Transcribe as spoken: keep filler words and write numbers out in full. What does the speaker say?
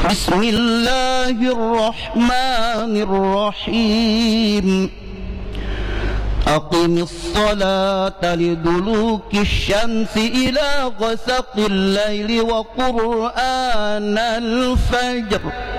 بسم الله الرحمن الرحيم أقم الصلاة لدلوك الشمس إلى غسق الليل وقرآن الفجر